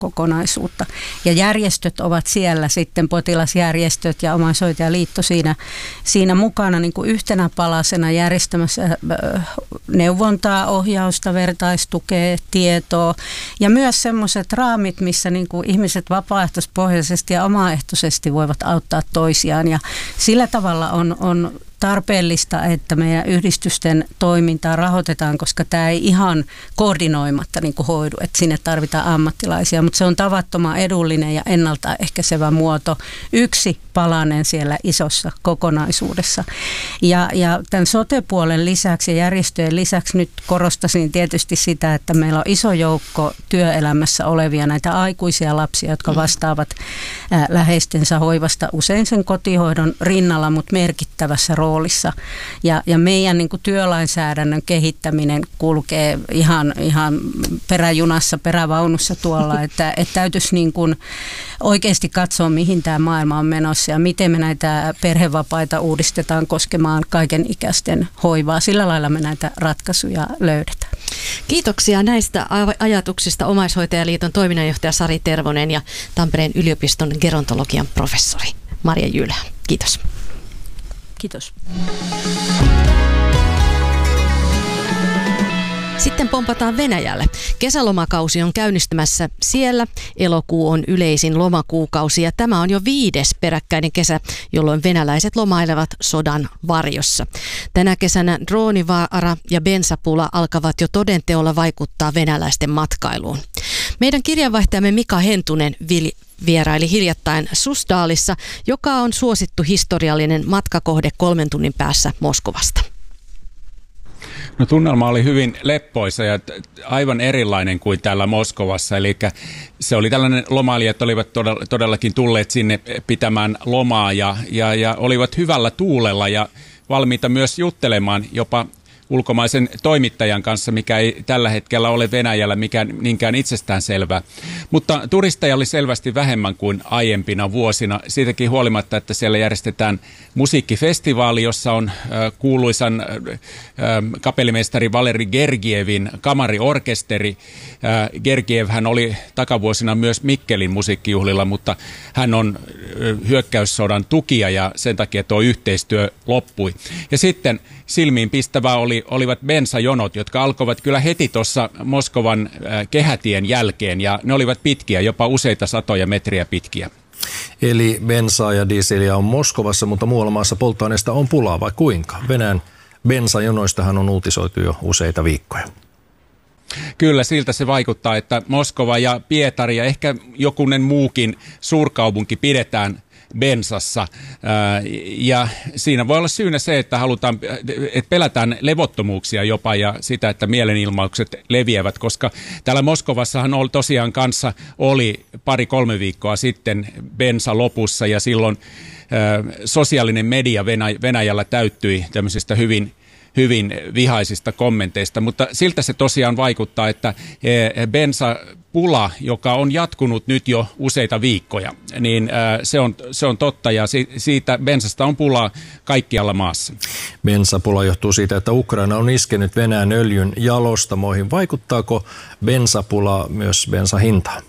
kokonaisuutta. Ja järjestöt ovat siellä sitten, potilasjärjestöt ja Omaishoitajaliitto siinä mukana niin kuin yhtenä palasena järjestämässä neuvontaa, ohjausta, vertaistukea, tietoa ja myös semmoiset raamit, missä niin kuin ihmiset vapaaehtoispohjaisesti ja omaehtoisesti voivat auttaa toisiaan. Ja sillä tavalla on tarpeellista, että meidän yhdistysten toimintaa rahoitetaan, koska tämä ei ihan koordinoimatta niin kuin hoidu, että sinne tarvitaan ammattilaisia, mutta se on tavattoman edullinen ja ennaltaehkäisevä muoto, yksi palanen siellä isossa kokonaisuudessa. Ja tämän sote-puolen lisäksi ja järjestöjen lisäksi nyt korostaisin tietysti sitä, että meillä on iso joukko työelämässä olevia näitä aikuisia lapsia, jotka vastaavat läheistensä hoivasta usein sen kotihoidon rinnalla, mutta merkittävässä roolissa. Ja meidän niin kuin työlainsäädännön kehittäminen kulkee ihan peräjunassa, perävaunussa tuolla, että täytyisi niin kuin oikeasti katsoa, mihin tämä maailma on menossa ja miten me näitä perhevapaita uudistetaan koskemaan kaikenikäisten hoivaa. Sillä lailla me näitä ratkaisuja löydetään. Kiitoksia näistä ajatuksista Omaishoitajaliiton toiminnanjohtaja Sari Tervonen ja Tampereen yliopiston gerontologian professori Marja Jylhä. Kiitos. Kiitos. Sitten pompataan Venäjälle. Kesälomakausi on käynnistymässä siellä. Elokuu on yleisin lomakuukausi ja tämä on jo 5. peräkkäinen kesä, jolloin venäläiset lomailevat sodan varjossa. Tänä kesänä droonivaara ja bensapula alkavat jo todenteolla vaikuttaa venäläisten matkailuun. Meidän kirjanvaihtajamme Mika Hentunen vieraili hiljattain Susdalissa, joka on suosittu historiallinen matkakohde 3 tunnin päässä Moskovasta. No, tunnelma oli hyvin leppoisa ja aivan erilainen kuin täällä Moskovassa. Eli se oli tällainen lomailijat olivat todellakin tulleet sinne pitämään lomaa ja olivat hyvällä tuulella ja valmiita myös juttelemaan jopa ulkomaisen toimittajan kanssa, mikä ei tällä hetkellä ole Venäjällä niinkään itsestäänselvää. Mutta turisteja oli selvästi vähemmän kuin aiempina vuosina. Siitäkin huolimatta, että siellä järjestetään musiikkifestivaali, jossa on kuuluisan kapellimestari Valeri Gergievin kamariorkesteri. Gergievhän oli takavuosina myös Mikkelin musiikkijuhlilla, mutta hän on hyökkäyssodan tukija ja sen takia tuo yhteistyö loppui. Ja sitten silmiinpistävää olivat bensajonot, jotka alkoivat kyllä heti tuossa Moskovan kehätien jälkeen ja ne olivat pitkiä, jopa useita satoja metriä pitkiä. Eli bensaa ja dieseliä on Moskovassa, mutta muualla maassa polttoaineesta on pulaa vai kuinka? Venäjän bensajonoistahan on uutisoitu jo useita viikkoja. Kyllä, siltä se vaikuttaa, että Moskova ja Pietari ja ehkä jokunen muukin suurkaupunki pidetään bensassa. Ja siinä voi olla syynä se, että että pelätään levottomuuksia jopa ja sitä, että mielenilmaukset leviävät, koska täällä Moskovassahan tosiaan kanssa oli 2-3 viikkoa sitten bensa lopussa ja silloin sosiaalinen media Venäjällä täyttyi tämmöisistä hyvin vihaisista kommenteista, mutta siltä se tosiaan vaikuttaa, että bensapula, joka on jatkunut nyt jo useita viikkoja, niin se on totta ja siitä bensasta on pulaa kaikkialla maassa. Bensapula johtuu siitä, että Ukraina on iskenyt Venäjän öljyn jalostamoihin. Vaikuttaako bensapula myös bensahintaan?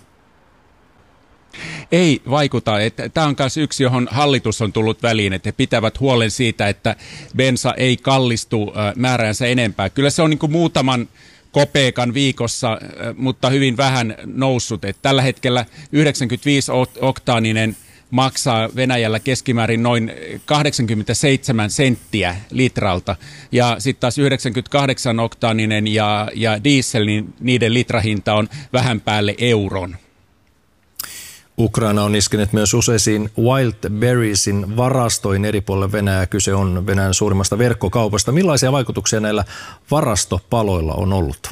Ei vaikuta. Tämä on myös yksi, johon hallitus on tullut väliin, että he pitävät huolen siitä, että bensa ei kallistu määräänsä enempää. Kyllä se on niin kuin muutaman kopeekan viikossa, mutta hyvin vähän noussut. Että tällä hetkellä 95-oktaaninen maksaa Venäjällä keskimäärin noin 87 senttiä litralta. Ja sitten taas 98-oktaaninen ja diesel, niin niiden litrahinta on vähän päälle euron. Ukraina on iskenyt myös useisiin Wildberriesin varastoihin eri puolilla Venäjää. Kyse on Venäjän suurimmasta verkkokaupasta. Millaisia vaikutuksia näillä varastopaloilla on ollut?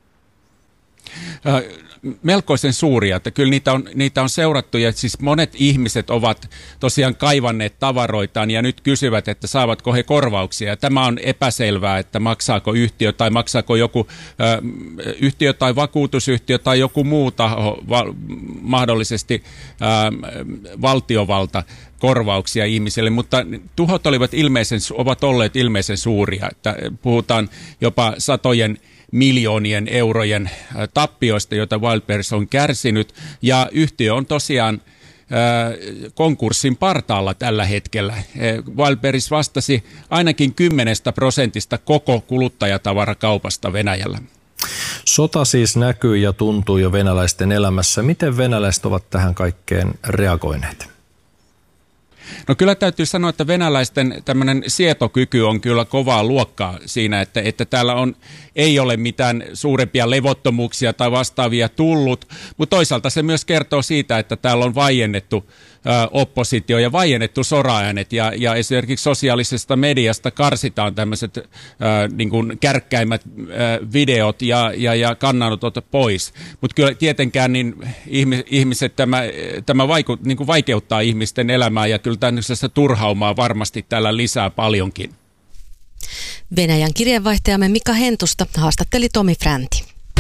Melkoisen suuria, että kyllä niitä on seurattu ja siis monet ihmiset ovat tosiaan kaivanneet tavaroitaan ja nyt kysyvät, että saavatko he korvauksia. Ja tämä on epäselvää, että maksaako yhtiö tai maksaako joku yhtiö tai vakuutusyhtiö tai joku muu taho, mahdollisesti valtiovalta korvauksia ihmisille, mutta tuhot ovat olleet ilmeisen suuria, että puhutaan jopa satojen miljoonien eurojen tappioista, joita Wildberries on kärsinyt, ja yhtiö on tosiaan konkurssin partaalla tällä hetkellä. Wildberries vastasi ainakin 10% koko kuluttajatavarakaupasta Venäjällä. Sota siis näkyy ja tuntuu jo venäläisten elämässä. Miten venäläiset ovat tähän kaikkeen reagoineet? No kyllä täytyy sanoa, että venäläisten tämmöinen sietokyky on kyllä kovaa luokkaa siinä, että täällä ei ole mitään suurempia levottomuuksia tai vastaavia tullut, mutta toisaalta se myös kertoo siitä, että täällä on vaiennettu oppositio ja vaiennettu soraäänet ja esimerkiksi sosiaalisesta mediasta karsitaan tämmöiset niin kuin kärkkäimmät videot ja kannanotot pois. Mutta kyllä tietenkään niin ihmiset tämä niin kuin vaikeuttaa ihmisten elämää ja kyllä tämmöisessä turhaumaa varmasti täällä lisää paljonkin. Venäjän kirjeenvaihtajamme Mika Hentusta haastatteli Tomi Fränti.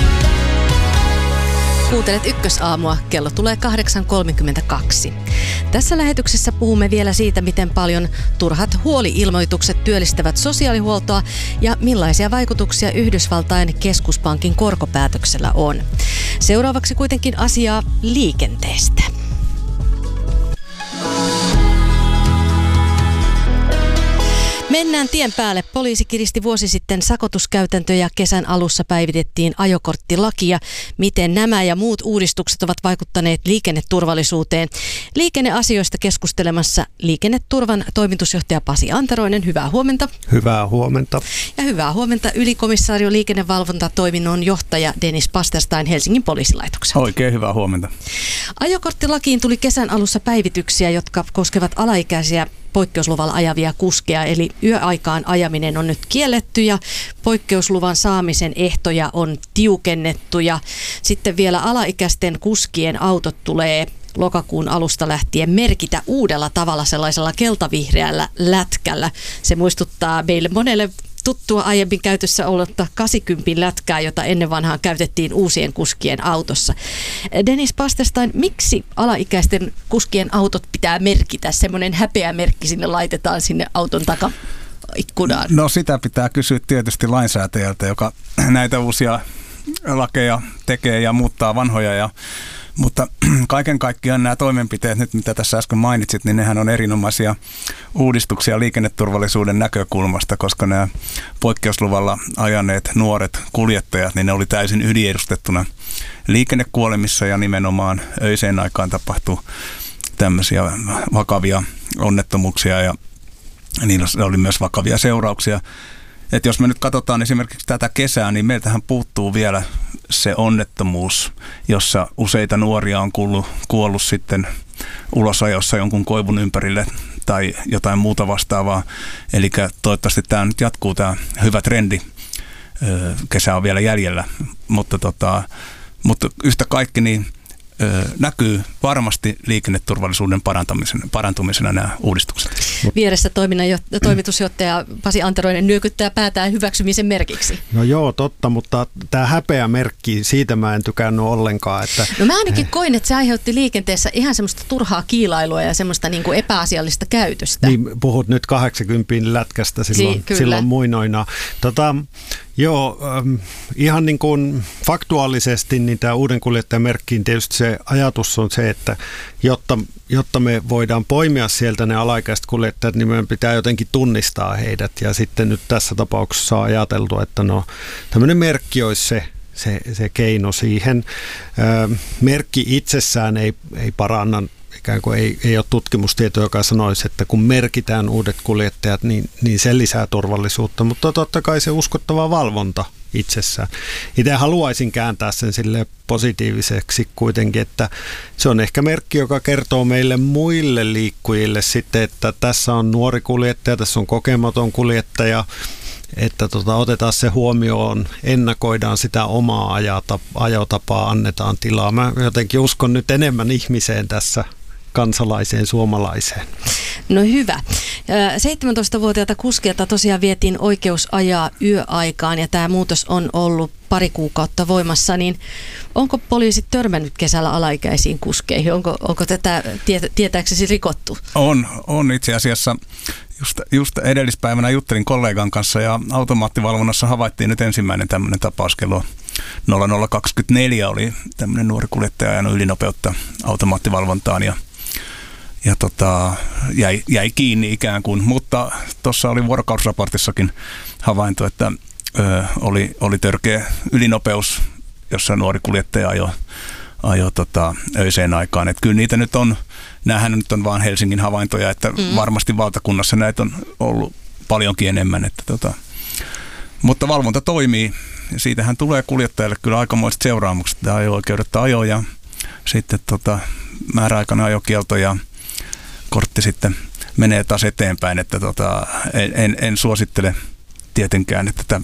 Kuuntelet Ykkösaamua, kello tulee 8.32. Tässä lähetyksessä puhumme vielä siitä, miten paljon turhat huoli-ilmoitukset työllistävät sosiaalihuoltoa ja millaisia vaikutuksia Yhdysvaltain keskuspankin korkopäätöksellä on. Seuraavaksi kuitenkin asiaa liikenteestä. Mennään tien päälle. Poliisi kiristi vuosi sitten sakotuskäytäntöjä. Kesän alussa päivitettiin ajokorttilakia. Miten nämä ja muut uudistukset ovat vaikuttaneet liikenneturvallisuuteen? Liikenneasioista keskustelemassa Liikenneturvan toimitusjohtaja Pasi Anteroinen. Hyvää huomenta. Hyvää huomenta. Ja hyvää huomenta ylikomissaario liikennevalvontatoiminnon johtaja Dennis Pasterstein Helsingin poliisilaitokselta. Oikein hyvää huomenta. Ajokorttilakiin tuli kesän alussa päivityksiä, jotka koskevat alaikäisiä poikkeusluvalla ajavia kuskeja, eli yöaikaan ajaminen on nyt kielletty ja poikkeusluvan saamisen ehtoja on tiukennettu ja sitten vielä alaikäisten kuskien autot tulee lokakuun alusta lähtien merkitä uudella tavalla sellaisella keltavihreällä lätkällä. Se muistuttaa meille monelle tuttua aiemmin käytössä ollutta 80 lätkää, jota ennen vanhaan käytettiin uusien kuskien autossa. Dennis Pasterstein, miksi alaikäisten kuskien autot pitää merkitä? Semmoinen häpeämerkki sinne laitetaan sinne auton takaikkunaan. No sitä pitää kysyä tietysti lainsäätäjältä, joka näitä uusia lakeja tekee ja muuttaa vanhoja. Mutta kaiken kaikkiaan nämä toimenpiteet nyt, mitä tässä äsken mainitsit, niin nehän on erinomaisia uudistuksia liikenneturvallisuuden näkökulmasta, koska nämä poikkeusluvalla ajaneet nuoret kuljettajat, niin ne oli täysin yliedustettuna liikennekuolemissa ja nimenomaan öiseen aikaan tapahtui tämmöisiä vakavia onnettomuuksia ja niillä oli myös vakavia seurauksia. Että jos me nyt katsotaan esimerkiksi tätä kesää, niin meiltähän puuttuu vielä se onnettomuus, jossa useita nuoria on kuollut sitten ulosajossa jonkun koivun ympärille tai jotain muuta vastaavaa. Eli toivottavasti tämä nyt jatkuu, tämä hyvä trendi. Kesä on vielä jäljellä, mutta yhtä kaikki niin näkyy varmasti liikenneturvallisuuden parantumisena nämä uudistukset. Vieressä toimitusjohtaja Pasi Anteroinen nyökyttää päätään hyväksymisen merkiksi. No joo, totta, mutta tämä häpeämerkki, siitä mä en tykännyt ollenkaan. Että no mä ainakin koin, että se aiheutti liikenteessä ihan semmoista turhaa kiilailua ja semmoista niin kuin epäasiallista käytöstä. Niin, puhut nyt 80 lätkästä silloin muinoina. Joo, ihan niin kuin faktuaalisesti niin tämä uuden kuljettajamerkkiin tietysti se ajatus on se, että jotta me voidaan poimia sieltä ne alaikäiset kuljettajat, niin meidän pitää jotenkin tunnistaa heidät. Ja sitten nyt tässä tapauksessa on ajateltu, että no tämmöinen merkki olisi se keino siihen. Merkki itsessään ei paranna. Ikään kuin ei ole tutkimustietoa, joka sanoisi, että kun merkitään uudet kuljettajat, niin se lisää turvallisuutta, mutta totta kai se uskottava valvonta itsessään. Itse haluaisin kääntää sen sille positiiviseksi kuitenkin, että se on ehkä merkki, joka kertoo meille muille liikkujille sitten, että tässä on nuori kuljettaja, tässä on kokematon kuljettaja, että otetaan se huomioon, ennakoidaan sitä omaa ajotapaa, annetaan tilaa. Mä jotenkin uskon nyt enemmän ihmiseen tässä, kansalaiseen, suomalaiseen. No hyvä. 17-vuotiaalta kuskilta tosiaan vietiin oikeus ajaa yöaikaan ja tämä muutos on ollut pari kuukautta voimassa, niin onko poliisit törmännyt kesällä alaikäisiin kuskeihin? Onko tätä tietääksesi rikottu? On itse asiassa. Just edellispäivänä juttelin kollegan kanssa ja automaattivalvonnassa havaittiin nyt ensimmäinen tämmöinen tapaus kello 0024 oli tämmöinen nuori kuljettaja ajanut ylinopeutta automaattivalvontaan ja jäi kiinni ikään kuin, mutta tuossa oli vuorokausraportissakin havainto, että oli törkeä ylinopeus, jossa nuori kuljettaja ajoi öiseen aikaan. Että kyllä niitä nyt on, näähän nyt on vaan Helsingin havaintoja, että varmasti valtakunnassa näitä on ollut paljonkin enemmän. Että mutta valvonta toimii ja siitähän tulee kuljettajalle kyllä aikamoiset seuraamukset. Tämä ajo-oikeudetta ajo ja sitten määräaikainen ajokielto ja kortti sitten menee taas eteenpäin, että en suosittele tietenkään, että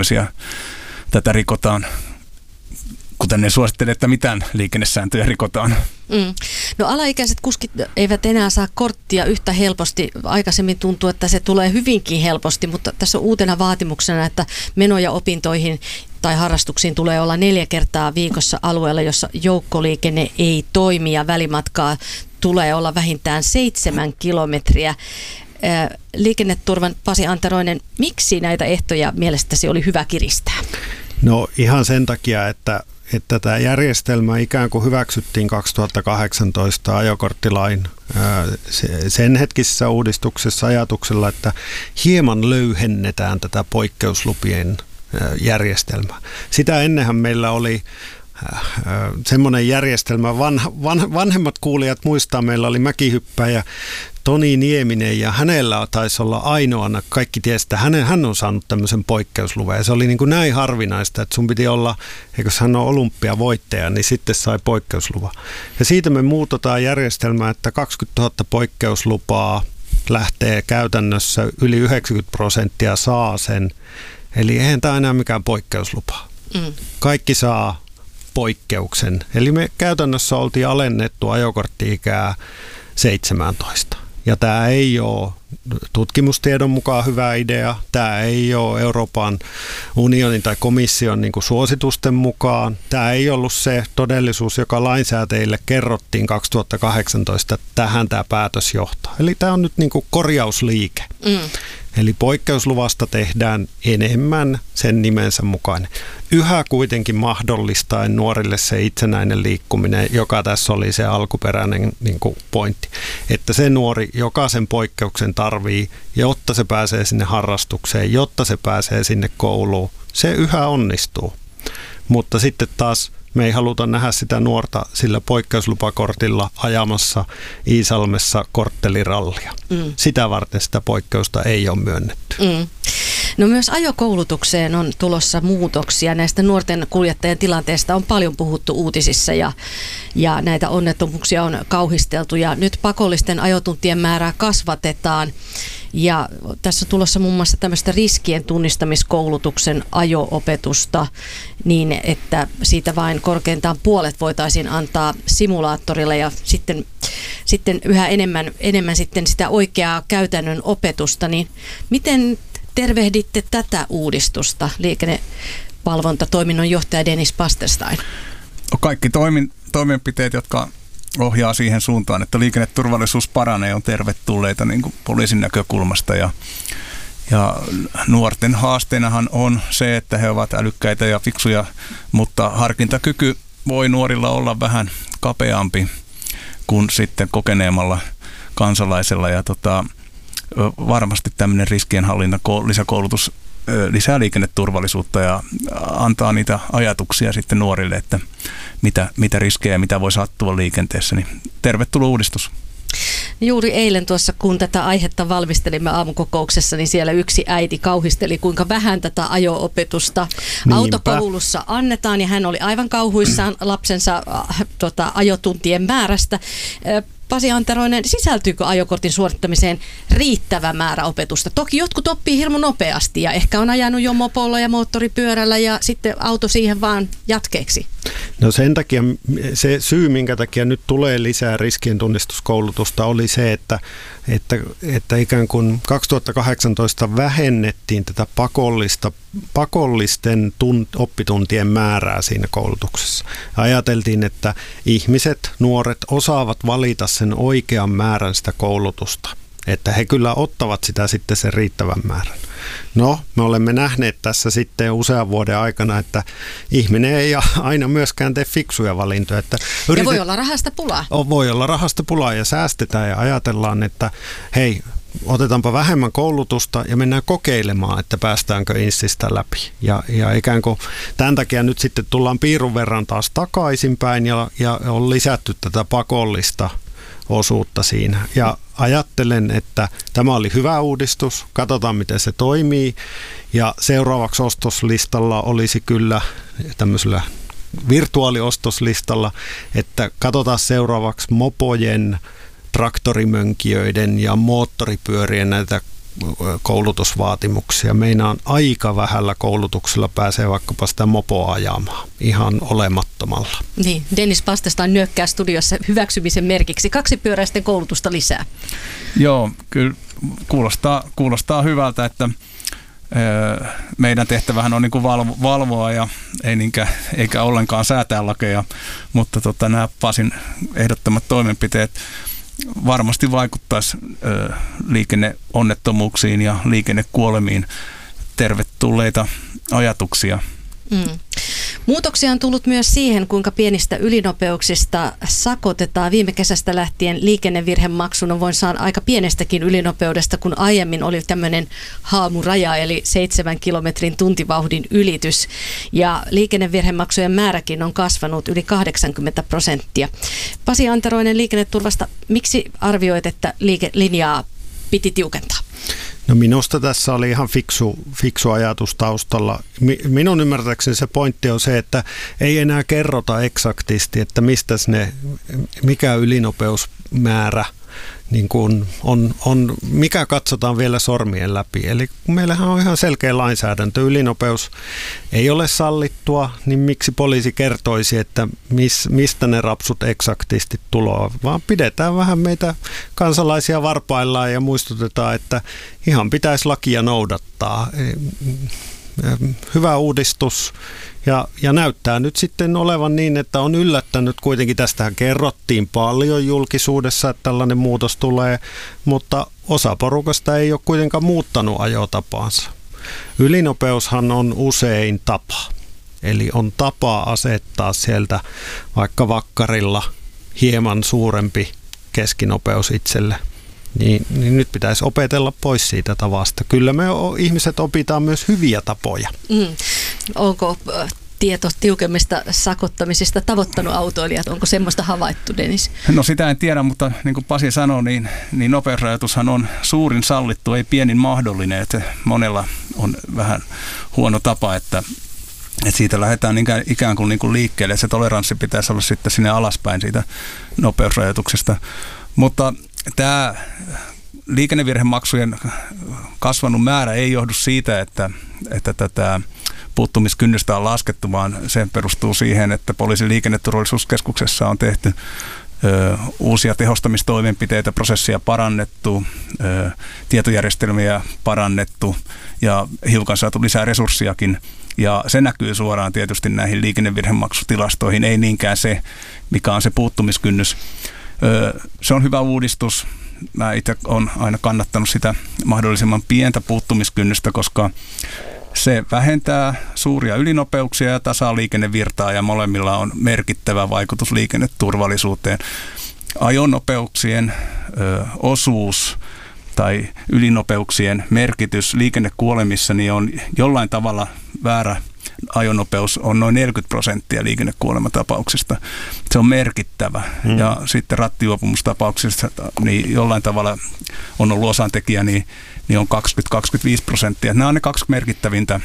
tätä rikotaan, kuten en suosittele, että mitään liikennesääntöjä rikotaan. No alaikäiset kuskit eivät enää saa korttia yhtä helposti. Aikaisemmin tuntuu, että se tulee hyvinkin helposti, mutta tässä on uutena vaatimuksena, että menoja opintoihin tai harrastuksiin tulee olla 4 kertaa viikossa alueella, jossa joukkoliikenne ei toimi ja välimatkaa tulee olla vähintään 7 kilometriä. Liikenneturvan Pasi Antaroinen, miksi näitä ehtoja mielestäsi oli hyvä kiristää? No ihan sen takia, että tämä järjestelmä ikään kuin hyväksyttiin 2018 ajokorttilain sen hetkisessä uudistuksessa ajatuksella, että hieman löyhennetään tätä poikkeuslupien järjestelmää. Sitä ennenhän meillä oli semmoinen järjestelmä, vanhemmat kuulijat muistaa, meillä oli mäkihyppäjä Toni Nieminen ja hänellä taisi olla ainoana, kaikki tiesi, että hän on saanut tämmöisen poikkeusluvan ja se oli niin kuin näin harvinaista, että sun piti olla, eikö hän ole olympiavoittaja, niin sitten sai poikkeusluvan. Ja siitä me muutetaan järjestelmää, että 20 000 poikkeuslupaa lähtee käytännössä, yli 90% saa sen, eli eihän tämä enää mikään poikkeuslupa. Kaikki saa poikkeuksen. Eli me käytännössä oltiin alennettu ajokortti-ikää 17. Ja tämä ei ole tutkimustiedon mukaan hyvä idea. Tämä ei ole Euroopan unionin tai komission niin kuin suositusten mukaan. Tämä ei ollut se todellisuus, joka lainsäätäjille kerrottiin 2018, että tähän tämä päätös johtaa. Eli tämä on nyt niin kuin korjausliike. Eli poikkeusluvasta tehdään enemmän sen nimensä mukainen. Yhä kuitenkin mahdollistaen nuorille se itsenäinen liikkuminen, joka tässä oli se alkuperäinen niin kuin pointti. Että se nuori, joka sen poikkeuksen tarvii, jotta se pääsee sinne harrastukseen, jotta se pääsee sinne kouluun, se yhä onnistuu. Mutta sitten taas me ei haluta nähdä sitä nuorta sillä poikkeuslupakortilla ajamassa Iisalmessa korttelirallia. Sitä varten sitä poikkeusta ei ole myönnetty. No myös ajokoulutukseen on tulossa muutoksia. Näistä nuorten kuljettajien tilanteesta on paljon puhuttu uutisissa ja näitä onnettomuuksia on kauhisteltu. Ja nyt pakollisten ajotuntien määrää kasvatetaan. Ja tässä on tulossa muun muassa tämmöistä riskien tunnistamiskoulutuksen ajo-opetusta niin, että siitä vain korkeintaan puolet voitaisiin antaa simulaattorilla ja sitten yhä enemmän sitten sitä oikeaa käytännön opetusta. Niin miten tervehditte tätä uudistusta, liikennevalvontatoiminnon johtaja Dennis Pasterstein? Kaikki toimenpiteet, jotka ohjaa siihen suuntaan, että liikenneturvallisuus paranee, on tervetulleita niin kuin poliisin näkökulmasta. Ja nuorten haasteenahan on se, että he ovat älykkäitä ja fiksuja, mutta harkintakyky voi nuorilla olla vähän kapeampi kuin sitten kokeneemmalla kansalaisella. Ja varmasti tämmöinen riskienhallinnan lisäkoulutus lisää liikenneturvallisuutta ja antaa niitä ajatuksia sitten nuorille, että mitä riskejä ja mitä voi sattua liikenteessä. Niin tervetuloa uudistus. Juuri eilen tuossa, kun tätä aihetta valmistelimme aamukokouksessa, niin siellä yksi äiti kauhisteli, kuinka vähän tätä ajo-opetusta autokoulussa annetaan. Ja hän oli aivan kauhuissaan lapsensa ajotuntien määrästä. Pasi Antaroinen, sisältyykö ajokortin suorittamiseen riittävä määrä opetusta? Toki jotkut oppii hirmu nopeasti ja ehkä on ajanut jo mopolla ja moottoripyörällä ja sitten auto siihen vaan jatkeeksi. No sen takia, se syy, minkä takia nyt tulee lisää riskientunnistuskoulutusta, oli se, että ikään kuin 2018 vähennettiin tätä pakollisten oppituntien määrää siinä koulutuksessa. Ajateltiin, että ihmiset, nuoret osaavat valita sen oikean määrän sitä koulutusta, että he kyllä ottavat sitä sitten sen riittävän määrän. No, me olemme nähneet tässä sitten usean vuoden aikana, että ihminen ei aina myöskään tee fiksuja valintoja. Että ja voi olla rahasta pulaa. Voi olla rahasta pulaa ja säästetään ja ajatellaan, että hei, otetaanpa vähemmän koulutusta ja mennään kokeilemaan, että päästäänkö inssistä läpi. Ja ikään kuin tämän takia nyt sitten tullaan piirun verran taas takaisinpäin ja on lisätty tätä pakollista osuutta siinä. Ja ajattelen, että tämä oli hyvä uudistus, katsotaan miten se toimii ja seuraavaksi ostoslistalla olisi kyllä tämmöisellä virtuaaliostoslistalla, että katsotaan seuraavaksi mopojen, traktorimönkijöiden ja moottoripyörien näitä koulutusvaatimuksia. Meinaan aika vähällä koulutuksella pääsee vaikkapa sitä mopoa ajamaan ihan olemattomalla. Niin, Dennis Pastestain nyökkää studiossa hyväksymisen merkiksi. 2-pyöräisten koulutusta lisää. Joo, kyllä kuulostaa hyvältä, että meidän tehtävähän on niin kuin valvoa ja eikä ollenkaan säätää lakeja, mutta nämä Pasin ehdottamat toimenpiteet varmasti vaikuttaisi liikenneonnettomuuksiin ja liikennekuolemiin. Tervetulleita ajatuksia. Muutoksia on tullut myös siihen, kuinka pienistä ylinopeuksista sakotetaan. Viime kesästä lähtien liikennevirhemaksun voin saada aika pienestäkin ylinopeudesta, kun aiemmin oli tämmöinen haamuraja, eli 7 kilometrin tuntivauhdin ylitys. Ja liikennevirhemaksujen määräkin on kasvanut yli 80%. Pasi Anteroinen Liikenneturvasta, miksi arvioit, että linjaa piti tiukentaa? No minusta tässä oli ihan fiksu ajatus taustalla. Minun ymmärtääkseni se pointti on se, että ei enää kerrota eksaktisti, että mikä ylinopeusmäärä niin kuin mikä katsotaan vielä sormien läpi. Eli meillähän on ihan selkeä lainsäädäntö. Ylinopeus ei ole sallittua, niin miksi poliisi kertoisi, että mistä ne rapsut eksaktisti tulee, vaan pidetään vähän meitä kansalaisia varpaillaan ja muistutetaan, että ihan pitäisi lakia noudattaa. Hyvä uudistus. Ja näyttää nyt sitten olevan niin, että on yllättänyt kuitenkin, tästähän kerrottiin paljon julkisuudessa, että tällainen muutos tulee, mutta osa porukasta ei ole kuitenkaan muuttanut ajotapaansa. Ylinopeushan on usein tapa, eli on tapa asettaa sieltä vaikka vakkarilla hieman suurempi keskinopeus itselle. Niin nyt pitäisi opetella pois siitä tavasta. Kyllä me ihmiset opitaan myös hyviä tapoja. Onko tieto tiukemmista sakottamisista tavoittanut autoilijat? Onko semmoista havaittu, Dennis? No sitä en tiedä, mutta niin kuin Pasi sanoi, niin nopeusrajoitushan on suurin sallittu, ei pienin mahdollinen. Että monella on vähän huono tapa, että siitä lähdetään ikään kuin liikkeelle. Se toleranssi pitäisi olla sitten sinne alaspäin siitä nopeusrajoituksesta. Mutta tämä liikennevirhemaksujen kasvanut määrä ei johdu siitä, että tätä puuttumiskynnystä on laskettu, vaan se perustuu siihen, että poliisin liikenneturvallisuuskeskuksessa on tehty uusia tehostamistoimenpiteitä, prosessia parannettu, tietojärjestelmiä parannettu ja hiukan saatu lisää resurssiakin. Ja se näkyy suoraan tietysti näihin liikennevirhemaksutilastoihin, ei niinkään se, mikä on se puuttumiskynnys. Se on hyvä uudistus. Mä itse olen aina kannattanut sitä mahdollisimman pientä puuttumiskynnystä, koska se vähentää suuria ylinopeuksia ja tasaa liikennevirtaa ja molemmilla on merkittävä vaikutus liikenneturvallisuuteen. Ajonopeuksien osuus tai ylinopeuksien merkitys liikennekuolemissa niin on jollain tavalla väärä. Ajonopeus on noin 40% liikennekuolematapauksista. Se on merkittävä. Ja sitten rattijuopumustapauksista niin jollain tavalla on ollut osantekijä, niin on 20-25%. Nämä on ne 2 merkittävintä,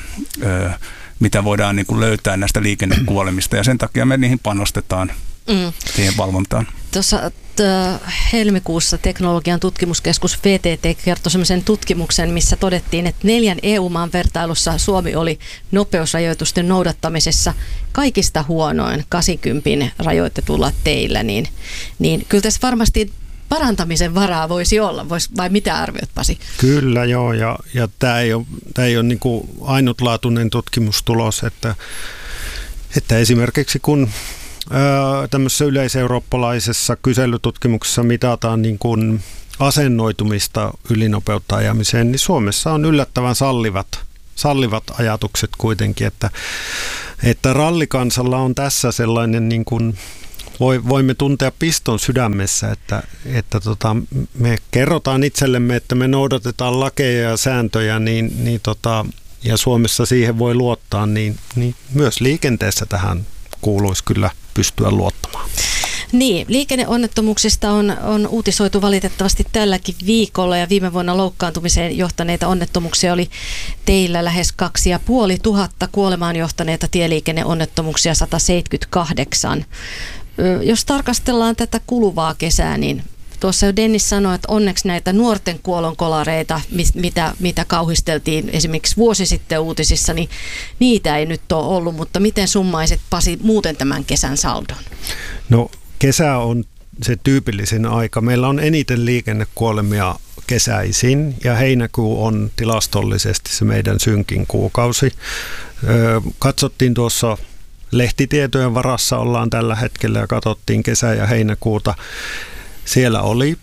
mitä voidaan niin kuin löytää näistä liikennekuolemista. Ja sen takia me niihin panostetaan siihen valvontaan. Tuossa helmikuussa teknologian tutkimuskeskus VTT kertoi sellaisen tutkimuksen, missä todettiin, että 4 EU-maan vertailussa Suomi oli nopeusrajoitusten noudattamisessa kaikista huonoin 80 rajoitetulla teillä, niin kyllä tässä varmasti parantamisen varaa voisi olla, vai mitä arvioit, Pasi? Kyllä joo, ja tämä ei ole niin kuin ainutlaatuinen tutkimustulos, että esimerkiksi kun tämmöisessä yleiseurooppalaisessa kyselytutkimuksessa mitataan niin kuin asennoitumista ylinopeutta ajamiseen, niin Suomessa on yllättävän sallivat ajatukset kuitenkin, että rallikansalla on tässä sellainen niin kuin voimme tuntea piston sydämessä, että me kerrotaan itsellemme, että me noudatetaan lakeja ja sääntöjä, ja Suomessa siihen voi luottaa, niin myös liikenteessä tähän kuuluisi kyllä pystyä luottamaan. Niin, liikenneonnettomuuksista on uutisoitu valitettavasti tälläkin viikolla, ja viime vuonna loukkaantumiseen johtaneita onnettomuuksia oli teillä lähes 2500, kuolemaan johtaneita tieliikenneonnettomuuksia 178. Jos tarkastellaan tätä kuluvaa kesää, niin tuossa jo Dennis sanoi, että onneksi näitä nuorten kuolonkolareita, mitä kauhisteltiin esimerkiksi vuosi sitten uutisissa, niin niitä ei nyt ole ollut, mutta miten summaiset, Pasi, muuten tämän kesän saldon? No kesä on se tyypillisin aika. Meillä on eniten liikennekuolemia kesäisin, ja heinäkuu on tilastollisesti se meidän synkin kuukausi. Katsottiin tuossa lehtitietojen varassa ollaan tällä hetkellä ja katsottiin kesä- ja heinäkuuta. Siellä oli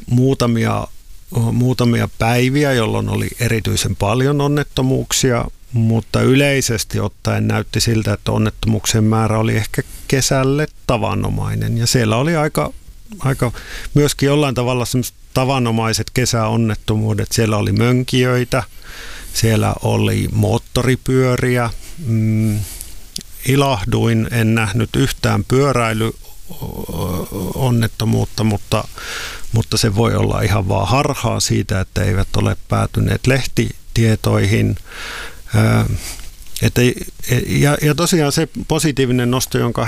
muutamia päiviä, jolloin oli erityisen paljon onnettomuuksia, mutta yleisesti ottaen näytti siltä, että onnettomuuksien määrä oli ehkä kesälle tavanomainen. Ja siellä oli aika myöskin jollain tavalla sellaiset tavanomaiset kesäonnettomuudet. Siellä oli mönkijöitä, siellä oli moottoripyöriä. Ilahduin, en nähnyt yhtään pyöräilyonnettomuutta, mutta se voi olla ihan vaan harhaa siitä, että eivät ole päätyneet lehtitietoihin. Ja tosiaan se positiivinen nosto, jonka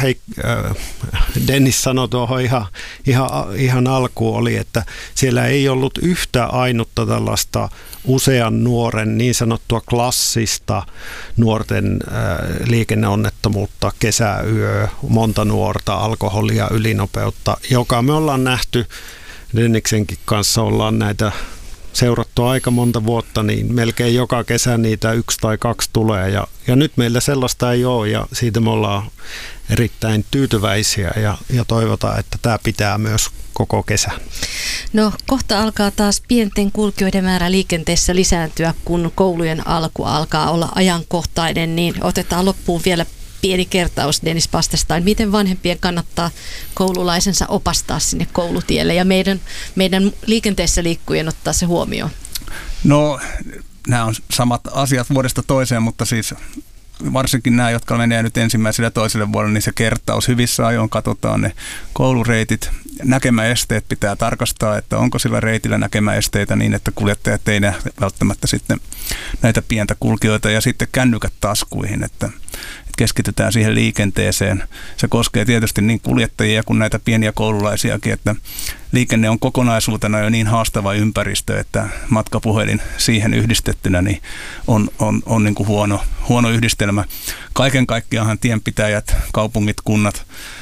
Dennis sanoi tuohon ihan alkuun, oli, että siellä ei ollut yhtä ainutta tällaista usean nuoren niin sanottua klassista nuorten liikenneonnettomuutta, kesäyö, monta nuorta, alkoholia, ylinopeutta, joka me ollaan nähty Denniksenkin kanssa, ollaan näitä seurattua aika monta vuotta, niin melkein joka kesä niitä 1 tai 2 tulee. Ja nyt meillä sellaista ei ole, ja siitä me ollaan erittäin tyytyväisiä ja toivotaan, että tämä pitää myös koko kesän. No kohta alkaa taas pienten kulkijoiden määrä liikenteessä lisääntyä, kun koulujen alku alkaa olla ajankohtainen, niin otetaan loppuun vielä pieni kertaus Dennis Pastestain. Miten vanhempien kannattaa koululaisensa opastaa sinne koulutielle ja meidän liikenteessä liikkujien ottaa se huomioon? No, nämä on samat asiat vuodesta toiseen, mutta siis varsinkin nämä, jotka menee nyt ensimmäiselle ja toiselle vuodelle, niin se kertaus hyvissä ajoin, katsotaan ne koulureitit. Näkemäesteet pitää tarkastaa, että onko sillä reitillä näkemäesteitä niin, että kuljettajat ei näe välttämättä sitten näitä pientä kulkijoita, ja sitten kännykät taskuihin, että keskitytään siihen liikenteeseen. Se koskee tietysti niin kuljettajia kuin näitä pieniä koululaisiakin, että liikenne on kokonaisuutena jo niin haastava ympäristö, että matkapuhelin siihen yhdistettynä niin on niin kuin huono yhdistelmä. Kaiken kaikkiaanhan tienpitäjät, kaupungit, kunnat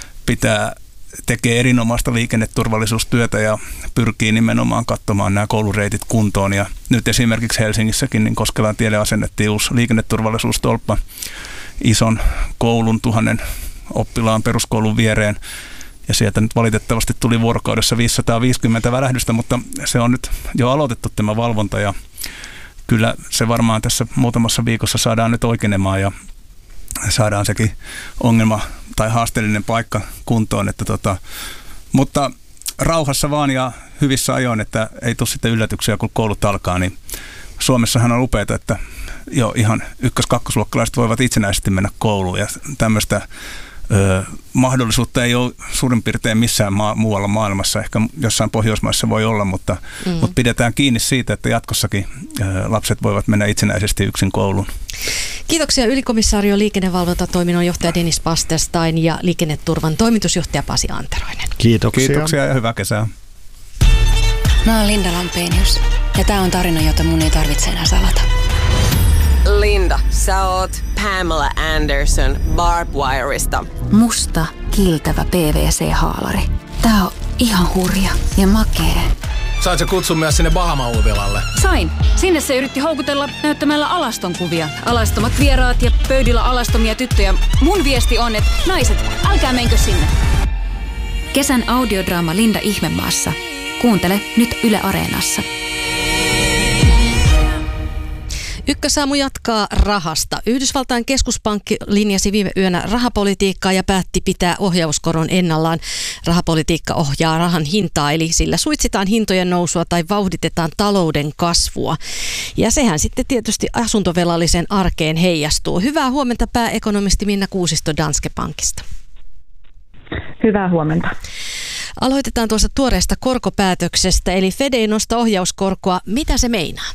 tekee erinomaista liikenneturvallisuustyötä ja pyrkii nimenomaan katsomaan nämä koulureitit kuntoon. Ja nyt esimerkiksi Helsingissäkin niin Koskelan tielle asennettiin uusi liikenneturvallisuustolppa ison koulun 1000 oppilaan peruskoulun viereen. Ja sieltä nyt valitettavasti tuli vuorokaudessa 550 välähdystä, mutta se on nyt jo aloitettu tämä valvonta, ja kyllä se varmaan tässä muutamassa viikossa saadaan nyt oikenemaan ja saadaan sekin ongelma tai haasteellinen paikka kuntoon. Mutta rauhassa vaan ja hyvissä ajoin, että ei tule sitten yllätyksiä, kun koulut alkaa. Niin Suomessahan on upeata, että jo ihan 1-2-luokkalaiset voivat itsenäisesti mennä kouluun, ja tämmöistä mahdollisuutta ei ole suurin piirtein missään muualla maailmassa. Ehkä jossain Pohjoismaissa voi olla, mutta pidetään kiinni siitä, että jatkossakin lapset voivat mennä itsenäisesti yksin kouluun. Kiitoksia ylikomissaario liikennevalvontatoiminnon johtaja Dennis Pasterstein ja liikenneturvan toimitusjohtaja Pasi Anteroinen. Kiitoksia ja hyvää kesää. Mä oon Linda Lampenius ja tää on tarina, jota mun ei tarvitse enää salata. Linda, sä oot Pamela Anderson Barbwireista. Musta, kiiltävä PVC-haalari. Tää on ihan hurja ja makee. Sait sä kutsun myös sinne Bahama-uutilalle? Sain. Sinne se yritti houkutella näyttämällä alastonkuvia. Alastomat vieraat ja pöydillä alastomia tyttöjä. Mun viesti on, että naiset, älkää menkö sinne. Kesän audiodraama Linda Ihmemaassa. Kuuntele nyt Yle Areenassa. Ykkösaamu jatkaa rahasta. Yhdysvaltain keskuspankki linjasi viime yönä rahapolitiikkaa ja päätti pitää ohjauskoron ennallaan. Rahapolitiikka ohjaa rahan hintaa, eli sillä suitsitaan hintojen nousua tai vauhditetaan talouden kasvua. Ja sehän sitten tietysti asuntovelallisen arkeen heijastuu. Hyvää huomenta pääekonomisti Minna Kuusisto Danske Bankista. Hyvää huomenta. Aloitetaan tuosta tuoreesta korkopäätöksestä, eli Fed ei nosta ohjauskorkoa. Mitä se meinaa?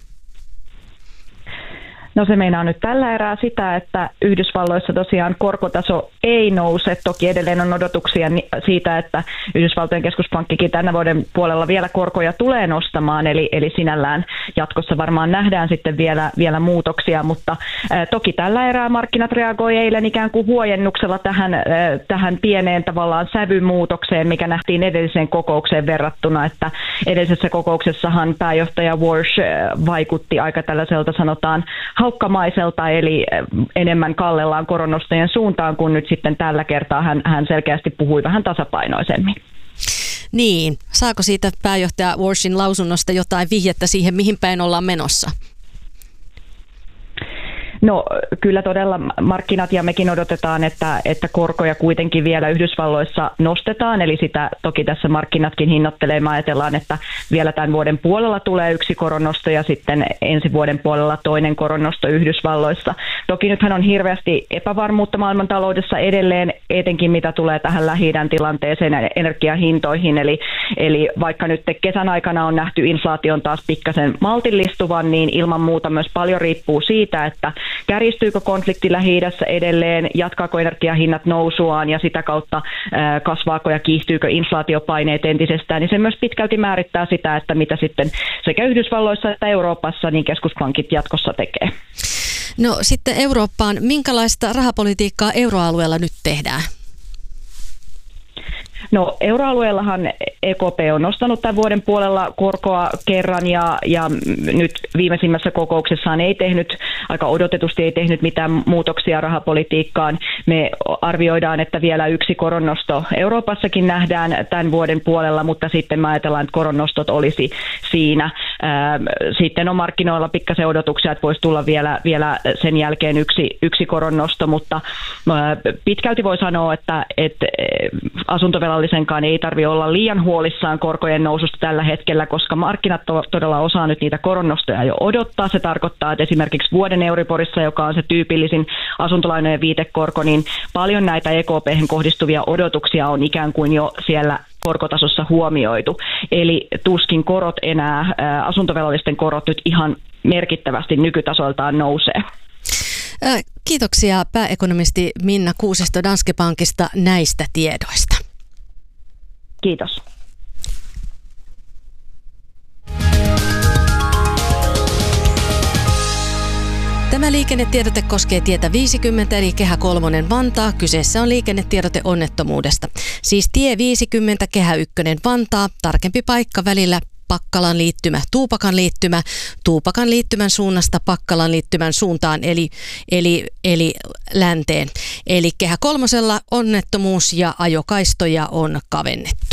No se meinaa nyt tällä erää sitä, että Yhdysvalloissa tosiaan korkotaso ei nouse. Toki edelleen on odotuksia siitä, että Yhdysvaltojen keskuspankkikin tänä vuoden puolella vielä korkoja tulee nostamaan. Eli sinällään jatkossa varmaan nähdään sitten vielä muutoksia, mutta toki tällä erää markkinat reagoi eilen ikään kuin huojennuksella tähän pieneen tavallaan sävymuutokseen, mikä nähtiin edelliseen kokoukseen verrattuna, että edellisessä kokouksessahan pääjohtaja Warsh vaikutti aika tällaiselta sanotaan haukkamaiselta, eli enemmän kallellaan koronnostojen suuntaan, kun nyt sitten tällä kertaa hän selkeästi puhui vähän tasapainoisemmin. Niin, saako siitä pääjohtaja Warshin lausunnosta jotain vihjettä siihen, mihin päin ollaan menossa? No kyllä todella markkinat ja mekin odotetaan, että korkoja kuitenkin vielä Yhdysvalloissa nostetaan, eli sitä toki tässä markkinatkin hinnoittelee. Me ajatellaan, että vielä tämän vuoden puolella tulee yksi koronnosto ja sitten ensi vuoden puolella toinen koronnosto Yhdysvalloissa. Toki nythän on hirveästi epävarmuutta maailmantaloudessa edelleen, etenkin mitä tulee tähän Lähi-idän tilanteeseen ja energiahintoihin, eli vaikka nyt kesän aikana on nähty inflaation taas pikkasen maltillistuvan, niin ilman muuta myös paljon riippuu siitä, että kärjistyykö konflikti Lähi-idässä edelleen, jatkaako energiahinnat nousuaan ja sitä kautta kasvaako ja kiihtyykö inflaatiopaineet entisestään, niin se myös pitkälti määrittää sitä, että mitä sitten sekä Yhdysvalloissa että Euroopassa niin keskuspankit jatkossa tekee. No sitten Eurooppaan, minkälaista rahapolitiikkaa euroalueella nyt tehdään? No euroalueellahan EKP on nostanut tämän vuoden puolella korkoa kerran ja nyt viimeisimmässä kokouksessaan aika odotetusti ei tehnyt mitään muutoksia rahapolitiikkaan. Me arvioidaan, että vielä yksi koronnosto Euroopassakin nähdään tämän vuoden puolella, mutta sitten me ajatellaan, että koronnostot olisi siinä. Sitten on markkinoilla pikkasen odotuksia, että voisi tulla vielä sen jälkeen yksi koronnosto, mutta pitkälti voi sanoa, että asuntovelallisenkaan ei tarvitse olla liian huolissaan korkojen noususta tällä hetkellä, koska markkinat todella osaa nyt niitä koronnostoja jo odottaa. Se tarkoittaa, että esimerkiksi vuoden Euriborissa, joka on se tyypillisin asuntolainojen viitekorko, niin paljon näitä EKP:hen kohdistuvia odotuksia on ikään kuin jo siellä korkotasossa huomioitu. Eli tuskin korot enää, asuntovelallisten korot nyt ihan merkittävästi nykytasoiltaan nousee. Kiitoksia pääekonomisti Minna Kuusisto Danske Bankista näistä tiedoista. Kiitos. Tämä liikennetiedote koskee tietä 50 eli Kehä 3 Vantaa. Kyseessä on liikennetiedote onnettomuudesta. Siis tie 50 Kehä 1 Vantaa, tarkempi paikka välillä Pakkalan liittymä, Tuupakan liittymän suunnasta Pakkalan liittymän suuntaan, eli länteen. Eli Kehä 3 onnettomuus ja ajokaistoja on kavennettu.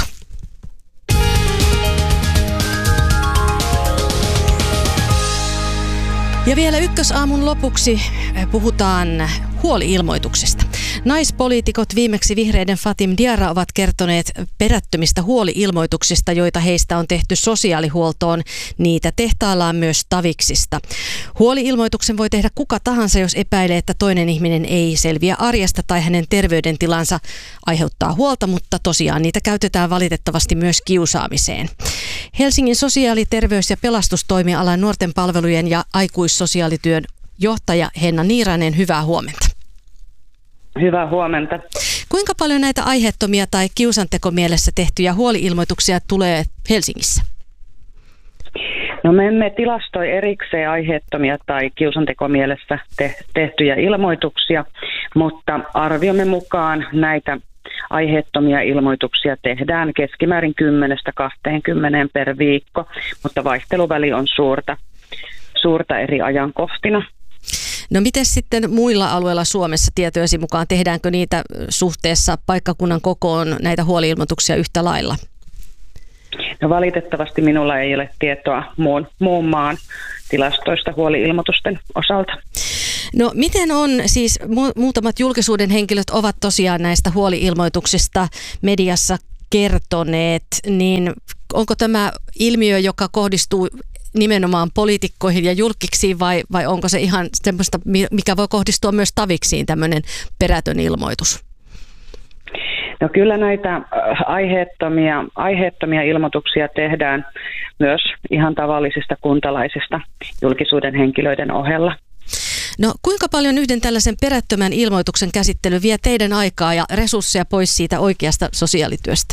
Ja vielä ykkösaamun lopuksi puhutaan huoli-ilmoituksesta. Naispoliitikot, viimeksi vihreiden Fatim Diarra, ovat kertoneet perättömistä huoli-ilmoituksista, joita heistä on tehty sosiaalihuoltoon. Niitä tehtaillaan myös taviksista. Huoli-ilmoituksen voi tehdä kuka tahansa, jos epäilee, että toinen ihminen ei selviä arjesta tai hänen terveydentilansa aiheuttaa huolta, mutta tosiaan niitä käytetään valitettavasti myös kiusaamiseen. Helsingin sosiaali-, terveys- ja pelastustoimialan nuorten palvelujen ja aikuissosiaalityön johtaja Henna Niiranen, hyvää huomenta. Hyvää huomenta. Kuinka paljon näitä aiheettomia tai kiusantekomielessä tehtyjä huoli-ilmoituksia tulee Helsingissä? No me emme tilastoi erikseen aiheettomia tai kiusantekomielessä tehtyjä ilmoituksia, mutta arviomme mukaan näitä aiheettomia ilmoituksia tehdään keskimäärin 10-20 per viikko, mutta vaihteluväli on suurta eri ajankohtina. No miten sitten muilla alueilla Suomessa tietojesi mukaan, tehdäänkö niitä suhteessa paikkakunnan kokoon näitä huoli-ilmoituksia yhtä lailla? No valitettavasti minulla ei ole tietoa muun maan tilastoista huoli-ilmoitusten osalta. No miten on, siis muutamat julkisuuden henkilöt ovat tosiaan näistä huoli-ilmoituksista mediassa kertoneet, niin onko tämä ilmiö, joka kohdistuu nimenomaan poliitikkoihin ja julkiksiin vai onko se ihan semmoista, mikä voi kohdistua myös taviksiin, tämmöinen perätön ilmoitus? No kyllä näitä aiheettomia ilmoituksia tehdään myös ihan tavallisista kuntalaisista julkisuuden henkilöiden ohella. No kuinka paljon yhden tällaisen perättömän ilmoituksen käsittely vie teidän aikaa ja resursseja pois siitä oikeasta sosiaalityöstä?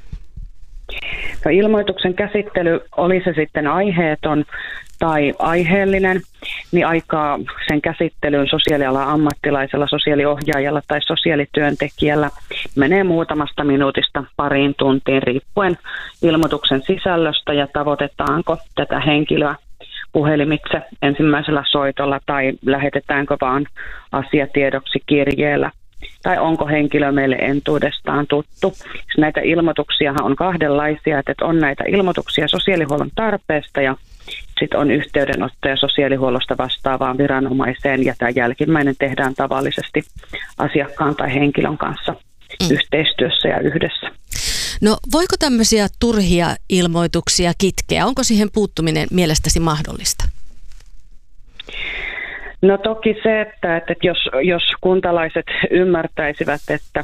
No, ilmoituksen käsittely, oli se sitten aiheeton tai aiheellinen, niin aikaa sen käsittelyyn sosiaalialan ammattilaisella, sosiaaliohjaajalla tai sosiaalityöntekijällä menee muutamasta minuutista pariin tuntiin riippuen ilmoituksen sisällöstä ja tavoitetaanko tätä henkilöä puhelimitse ensimmäisellä soitolla tai lähetetäänkö vaan asiatiedoksi kirjeellä. Tai onko henkilö meille entuudestaan tuttu. Näitä ilmoituksiahan on kahdenlaisia, että on näitä ilmoituksia sosiaalihuollon tarpeesta ja sitten on yhteydenottoja sosiaalihuollosta vastaavaan viranomaiseen ja tämä jälkimmäinen tehdään tavallisesti asiakkaan tai henkilön kanssa yhteistyössä ja yhdessä. No voiko tämmöisiä turhia ilmoituksia kitkeä? Onko siihen puuttuminen mielestäsi mahdollista? No toki se, että jos kuntalaiset ymmärtäisivät,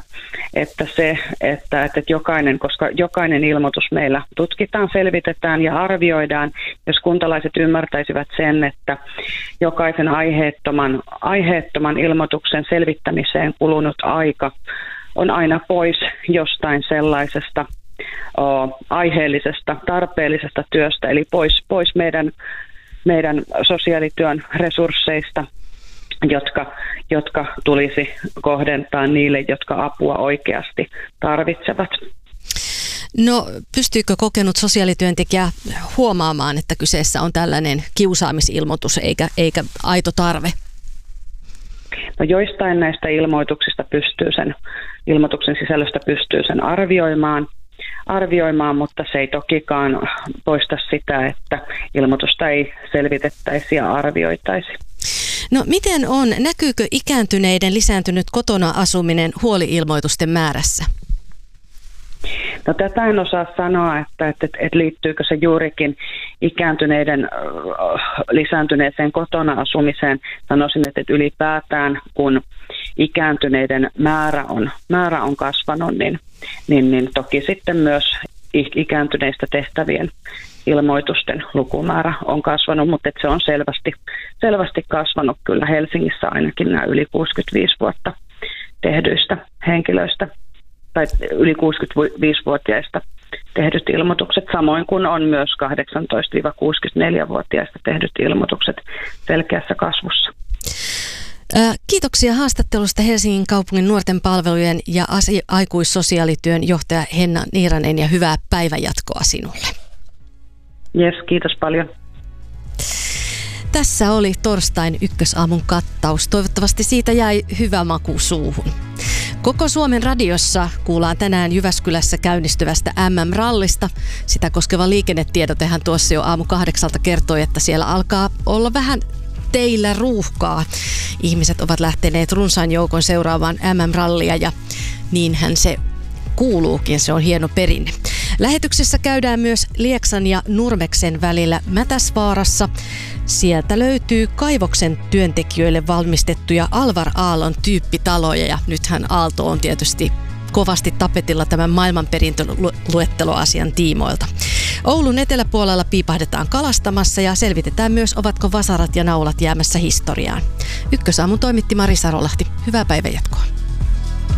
että jokainen ilmoitus meillä tutkitaan, selvitetään ja arvioidaan, jos kuntalaiset ymmärtäisivät sen, että jokaisen aiheettoman ilmoituksen selvittämiseen kulunut aika on aina pois jostain sellaisesta aiheellisesta, tarpeellisesta työstä, eli pois meidän sosiaalityön resursseista, jotka tulisi kohdentaa niille, jotka apua oikeasti tarvitsevat. No pystyykö kokenut sosiaalityöntekijä huomaamaan, että kyseessä on tällainen kiusaamisilmoitus eikä aito tarve? No joistain näistä ilmoituksen sisällöstä pystyy sen arvioimaan, mutta se ei tokikaan poista sitä, että ilmoitusta ei selvitettäisi ja arvioitaisi. No miten on, näkyykö ikääntyneiden lisääntynyt kotona asuminen huoli-ilmoitusten määrässä? No tätä en osaa sanoa, että liittyykö se juurikin ikääntyneiden lisääntyneeseen kotona asumiseen. Sanoisin, että ylipäätään kun ikääntyneiden määrä on kasvanut, niin toki sitten myös ikääntyneistä tehtävien ilmoitusten lukumäärä on kasvanut, mutta se on selvästi kasvanut kyllä Helsingissä ainakin nämä yli 65 vuotta tehdyistä henkilöistä tai yli 65-vuotiaista tehdyt ilmoitukset, samoin kuin on myös 18-64-vuotiaista tehdyt ilmoitukset selkeässä kasvussa. Kiitoksia haastattelusta Helsingin kaupungin nuorten palvelujen ja aikuissosiaalityön johtaja Henna Niiranen ja hyvää päivänjatkoa sinulle. Jes, kiitos paljon. Tässä oli torstain ykkösaamun kattaus. Toivottavasti siitä jäi hyvä maku suuhun. Koko Suomen radiossa kuullaan tänään Jyväskylässä käynnistyvästä MM-rallista. Sitä koskeva liikennetiedotehan tuossa jo aamu 8 kertoi, että siellä alkaa olla vähän teillä ruuhkaa. Ihmiset ovat lähteneet runsaan joukon seuraavaan MM-rallia ja niinhän se kuuluukin, se on hieno perinne. Lähetyksessä käydään myös Lieksan ja Nurmeksen välillä Mätäsvaarassa. Sieltä löytyy kaivoksen työntekijöille valmistettuja Alvar Aallon tyyppitaloja ja nythän Aalto on tietysti kovasti tapetilla tämän maailmanperintöluetteloasian tiimoilta. Oulun eteläpuolella piipahdetaan kalastamassa ja selvitetään myös, ovatko vasarat ja naulat jäämässä historiaan. Ykkösaamun toimitti Mari Sarolahti. Hyvää päivänjatkoa.